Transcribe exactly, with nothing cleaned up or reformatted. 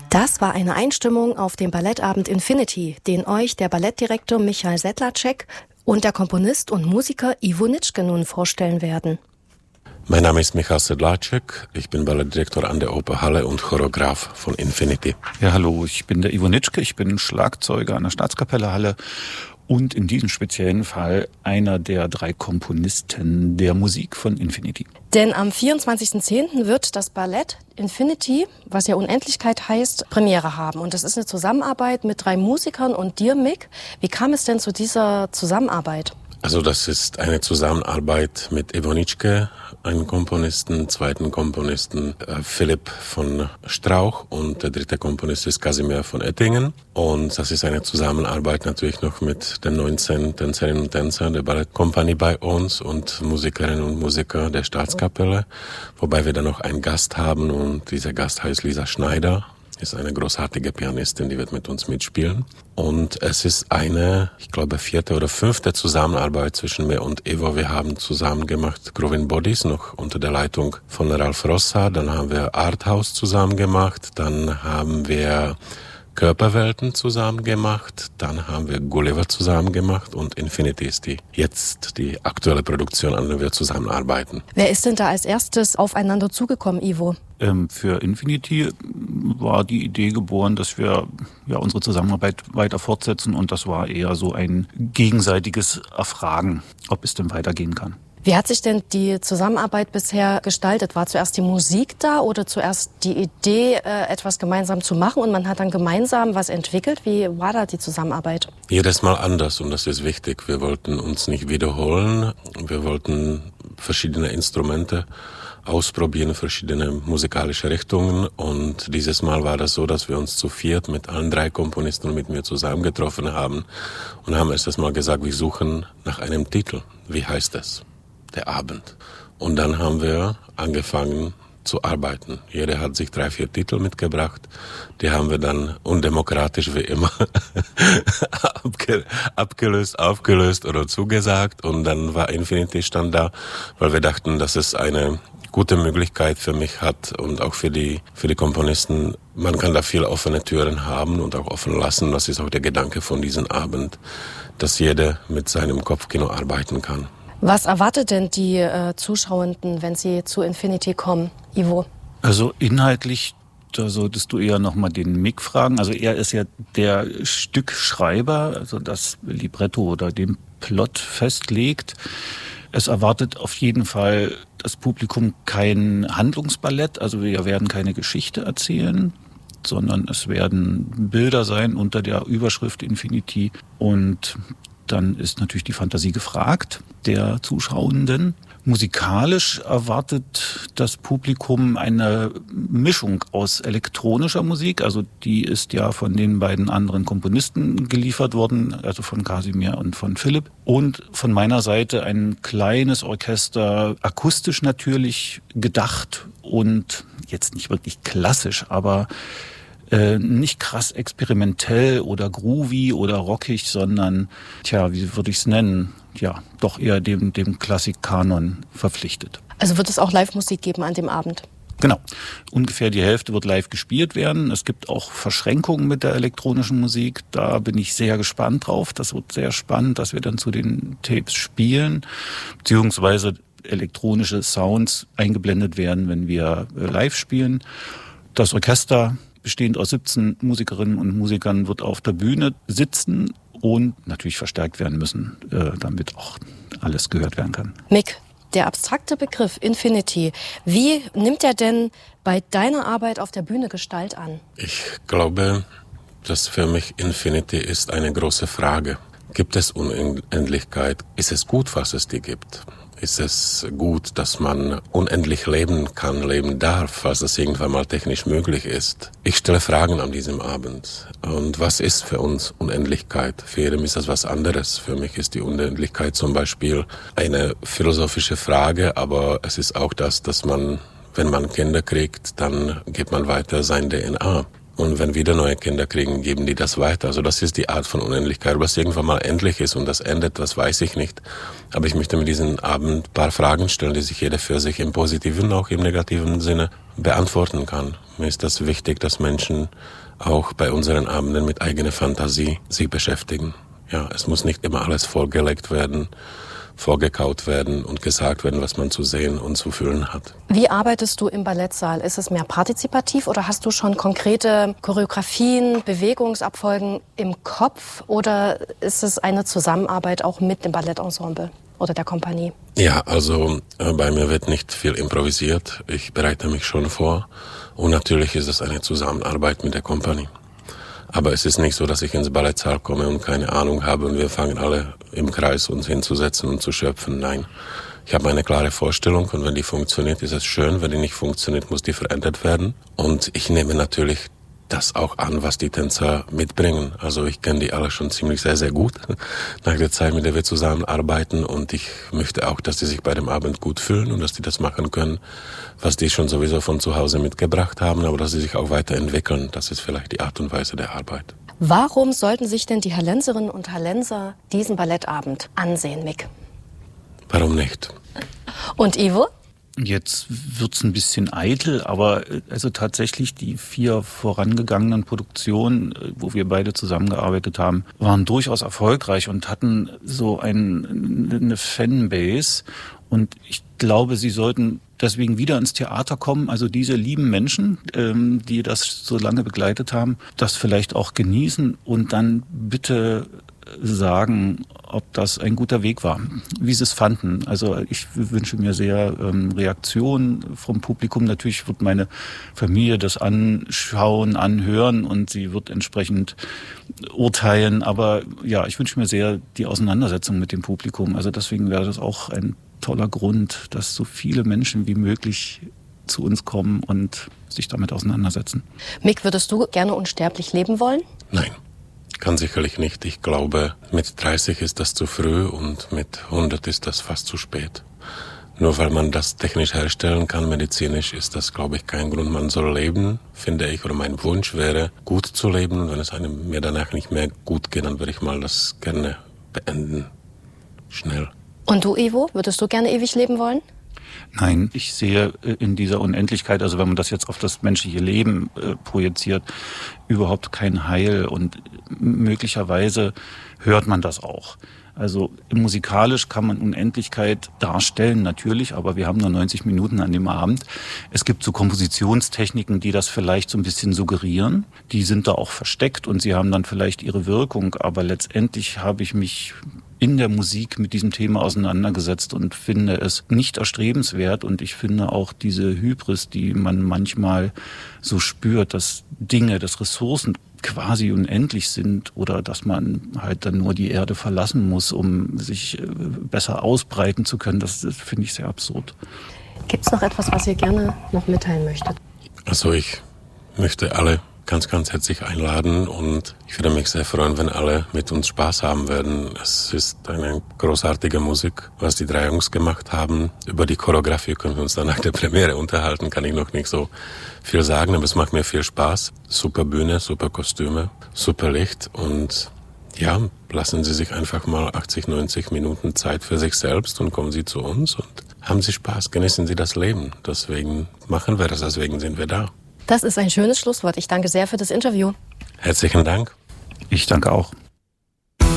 Das war eine Einstimmung auf den Ballettabend Infinity, den euch der Ballettdirektor Michael Sedlacek und der Komponist und Musiker Ivo Nitschke nun vorstellen werden. Mein Name ist Michael Sedlacek, ich bin Ballettdirektor an der Operhalle und Choreograf von Infinity. Ja, hallo, ich bin der Ivo Nitschke, ich bin Schlagzeuger an der Staatskapelle Halle und in diesem speziellen Fall einer der drei Komponisten der Musik von Infinity. Denn am vierundzwanzigsten zehnten wird das Ballett Infinity, was ja Unendlichkeit heißt, Premiere haben. Und das ist eine Zusammenarbeit mit drei Musikern und dir, Mick. Wie kam es denn zu dieser Zusammenarbeit? Also das ist eine Zusammenarbeit mit Ivo Nitschke, einem Komponisten, zweiten Komponisten äh, Philipp von Strauch und der dritte Komponist ist Kasimir von Ettingen. Und das ist eine Zusammenarbeit natürlich noch mit den neunzehn Tänzerinnen und Tänzern der Ballettkompanie bei uns und Musikerinnen und Musiker der Staatskapelle, wobei wir dann noch einen Gast haben und dieser Gast heißt Lisa Schneider. Ist eine großartige Pianistin, die wird mit uns mitspielen. Und es ist eine, ich glaube, vierte oder fünfte Zusammenarbeit zwischen mir und Ivo. Wir haben zusammen gemacht Groovin Bodies, noch unter der Leitung von Ralf Rossa. Dann haben wir Arthouse zusammen gemacht. Dann haben wir Körperwelten zusammen gemacht. Dann haben wir Gulliver zusammen gemacht. Und Infinity ist die jetzt die aktuelle Produktion, an der wir zusammenarbeiten. Wer ist denn da als erstes aufeinander zugekommen, Ivo? Ähm, für Infinity war die Idee geboren, dass wir ja unsere Zusammenarbeit weiter fortsetzen und das war eher so ein gegenseitiges Erfragen, ob es denn weitergehen kann. Wie hat sich denn die Zusammenarbeit bisher gestaltet? War zuerst die Musik da oder zuerst die Idee, etwas gemeinsam zu machen und man hat dann gemeinsam was entwickelt? Wie war da die Zusammenarbeit? Jedes Mal anders und das ist wichtig. Wir wollten uns nicht wiederholen. Wir wollten verschiedene Instrumente ausprobieren, verschiedene musikalische Richtungen und dieses Mal war das so, dass wir uns zu viert mit allen drei Komponisten und mit mir zusammengetroffen haben und haben erstes Mal gesagt, wir suchen nach einem Titel. Wie heißt es? Der Abend. Und dann haben wir angefangen zu arbeiten. Jeder hat sich drei, vier Titel mitgebracht. Die haben wir dann undemokratisch wie immer abge- abgelöst, aufgelöst oder zugesagt und dann war Infinity stand da, weil wir dachten, dass es eine gute Möglichkeit für mich hat und auch für die für die Komponisten. Man kann da viele offene Türen haben und auch offen lassen. Das ist auch der Gedanke von diesem Abend, dass jeder mit seinem Kopfkino arbeiten kann. Was erwartet denn die äh, Zuschauenden, wenn sie zu Infinity kommen, Ivo? Also inhaltlich, da solltest du eher nochmal den Mick fragen. Also er ist ja der Stückschreiber, also das Libretto oder den Plot festlegt. Es erwartet auf jeden Fall das Publikum kein Handlungsballett, also wir werden keine Geschichte erzählen, sondern es werden Bilder sein unter der Überschrift Infinity und dann ist natürlich die Fantasie gefragt der Zuschauenden. Musikalisch erwartet das Publikum eine Mischung aus elektronischer Musik, also die ist ja von den beiden anderen Komponisten geliefert worden, also von Kasimir und von Philipp. Und von meiner Seite ein kleines Orchester, akustisch natürlich gedacht und jetzt nicht wirklich klassisch, aber Äh, nicht krass experimentell oder groovy oder rockig, sondern, tja, wie würde ich es nennen? Ja, doch eher dem, dem Klassikkanon verpflichtet. Also wird es auch Live-Musik geben an dem Abend? Genau. Ungefähr die Hälfte wird live gespielt werden. Es gibt auch Verschränkungen mit der elektronischen Musik. Da bin ich sehr gespannt drauf. Das wird sehr spannend, dass wir dann zu den Tapes spielen, beziehungsweise elektronische Sounds eingeblendet werden, wenn wir live spielen. Das Orchester, bestehend aus siebzehn Musikerinnen und Musikern, wird auf der Bühne sitzen und natürlich verstärkt werden müssen, damit auch alles gehört werden kann. Mick, der abstrakte Begriff Infinity, wie nimmt er denn bei deiner Arbeit auf der Bühne Gestalt an? Ich glaube, dass für mich Infinity ist eine große Frage. Gibt es Unendlichkeit? Ist es gut, was es die gibt? Ist es gut, dass man unendlich leben kann, leben darf, falls das irgendwann mal technisch möglich ist? Ich stelle Fragen an diesem Abend. Und was ist für uns Unendlichkeit? Für jeden ist das was anderes. Für mich ist die Unendlichkeit zum Beispiel eine philosophische Frage, aber es ist auch das, dass man, wenn man Kinder kriegt, dann gibt man weiter sein D N A. Und wenn wieder neue Kinder kriegen, geben die das weiter. Also das ist die Art von Unendlichkeit. Ob es irgendwann mal endlich ist und das endet, das weiß ich nicht. Aber ich möchte mit diesem Abend ein paar Fragen stellen, die sich jeder für sich im positiven, auch im negativen Sinne beantworten kann. Mir ist das wichtig, dass Menschen auch bei unseren Abenden mit eigener Fantasie sich beschäftigen. Ja, es muss nicht immer alles vorgelegt werden, vorgekaut werden und gesagt werden, was man zu sehen und zu fühlen hat. Wie arbeitest du im Ballettsaal? Ist es mehr partizipativ oder hast du schon konkrete Choreografien, Bewegungsabfolgen im Kopf oder ist es eine Zusammenarbeit auch mit dem Ballettensemble oder der Kompanie? Ja, also äh, bei mir wird nicht viel improvisiert. Ich bereite mich schon vor und natürlich ist es eine Zusammenarbeit mit der Kompanie. Aber es ist nicht so, dass ich ins Ballettsaal komme und keine Ahnung habe und wir fangen alle im Kreis uns hinzusetzen und zu schöpfen. Nein, ich habe eine klare Vorstellung und wenn die funktioniert, ist es schön. Wenn die nicht funktioniert, muss die verändert werden. Und ich nehme natürlich das auch an, was die Tänzer mitbringen. Also ich kenne die alle schon ziemlich sehr, sehr gut nach der Zeit, mit der wir zusammenarbeiten und ich möchte auch, dass die sich bei dem Abend gut fühlen und dass die das machen können, was die schon sowieso von zu Hause mitgebracht haben, aber dass sie sich auch weiterentwickeln. Das ist vielleicht die Art und Weise der Arbeit. Warum sollten sich denn die Hallenserinnen und Hallenser diesen Ballettabend ansehen, Mick? Warum nicht? Und Ivo? Jetzt wird's ein bisschen eitel, aber also tatsächlich die vier vorangegangenen Produktionen, wo wir beide zusammengearbeitet haben, waren durchaus erfolgreich und hatten so ein, eine Fanbase. Und ich glaube, sie sollten deswegen wieder ins Theater kommen. Also diese lieben Menschen, ähm, die das so lange begleitet haben, das vielleicht auch genießen und dann bitte sagen, ob das ein guter Weg war, wie sie es fanden. Also ich wünsche mir sehr ähm, Reaktionen vom Publikum. Natürlich wird meine Familie das anschauen, anhören und sie wird entsprechend urteilen. Aber ja, ich wünsche mir sehr die Auseinandersetzung mit dem Publikum. Also deswegen wäre das auch ein toller Grund, dass so viele Menschen wie möglich zu uns kommen und sich damit auseinandersetzen. Mick, würdest du gerne unsterblich leben wollen? Nein. Kann sicherlich nicht. Ich glaube, mit dreißig ist das zu früh und mit hundert ist das fast zu spät. Nur weil man das technisch herstellen kann, medizinisch, ist das, glaube ich, kein Grund. Man soll leben, finde ich, oder mein Wunsch wäre, gut zu leben. Und wenn es einem mir danach nicht mehr gut geht, dann würde ich mal das gerne beenden. Schnell. Und du, Ivo, würdest du gerne ewig leben wollen? Nein, ich sehe in dieser Unendlichkeit, also wenn man das jetzt auf das menschliche Leben äh, projiziert, überhaupt kein Heil und möglicherweise hört man das auch. Also musikalisch kann man Unendlichkeit darstellen, natürlich, aber wir haben nur neunzig Minuten an dem Abend. Es gibt so Kompositionstechniken, die das vielleicht so ein bisschen suggerieren. Die sind da auch versteckt und sie haben dann vielleicht ihre Wirkung, aber letztendlich habe ich mich in der Musik mit diesem Thema auseinandergesetzt und finde es nicht erstrebenswert. Und ich finde auch diese Hybris, die man manchmal so spürt, dass Dinge, dass Ressourcen quasi unendlich sind oder dass man halt dann nur die Erde verlassen muss, um sich besser ausbreiten zu können, das, das finde ich sehr absurd. Gibt es noch etwas, was ihr gerne noch mitteilen möchtet? Also ich möchte alle ganz, ganz herzlich einladen und ich würde mich sehr freuen, wenn alle mit uns Spaß haben werden. Es ist eine großartige Musik, was die drei Jungs gemacht haben. Über die Choreografie können wir uns dann nach der Premiere unterhalten, kann ich noch nicht so viel sagen, aber es macht mir viel Spaß. Super Bühne, super Kostüme, super Licht und ja, lassen Sie sich einfach mal achtzig, neunzig Minuten Zeit für sich selbst und kommen Sie zu uns und haben Sie Spaß, genießen Sie das Leben. Deswegen machen wir das, deswegen sind wir da. Das ist ein schönes Schlusswort. Ich danke sehr für das Interview. Herzlichen Dank. Ich danke auch.